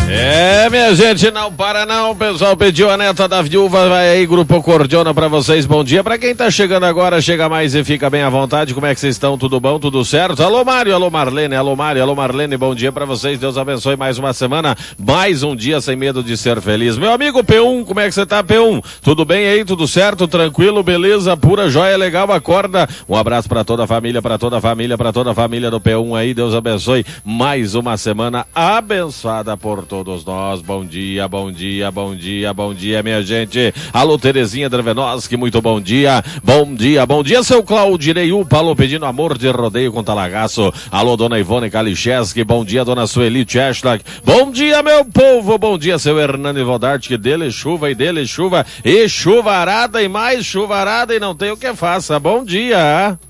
Minha gente, não para não, o pessoal pediu a neta da viúva, vai aí, Grupo Cordiona pra vocês, bom dia. Pra quem tá chegando agora, chega mais e fica bem à vontade, como é que vocês estão, tudo bom, tudo certo? Alô Mário, alô Marlene, alô Mário, alô Marlene, bom dia pra vocês, Deus abençoe mais uma semana, mais um dia sem medo de ser feliz. Meu amigo P1, como é que você tá, P1? Tudo bem aí, tudo certo, tranquilo, beleza, pura joia, legal, acorda. Um abraço pra toda a família, pra toda a família, pra toda a família do P1 aí, Deus abençoe mais uma semana abençoada por todos nós. Bom dia, bom dia, bom dia, bom dia, minha gente. Alô, Terezinha Drevenoski, muito bom dia. Bom dia, bom dia, seu Claudirei Upa, alô, pedindo amor de rodeio com talagaço. Alô, dona Ivone Kalicheski, bom dia, dona Sueli Chestak. Bom dia, meu povo, bom dia, seu Hernani Vodart, que dele chuva e chuvarada e mais chuvarada e não tem o que faça. Bom dia.